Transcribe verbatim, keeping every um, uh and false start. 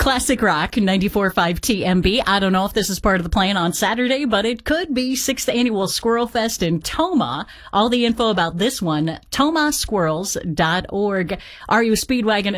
Classic Rock, ninety-four point five T M B. I don't know if this is part of the plan on Saturday, but it could be. Sixth Annual Squirrel Fest in Tomah. All the info about this one, tomah squirrels dot org. R U Speedwagon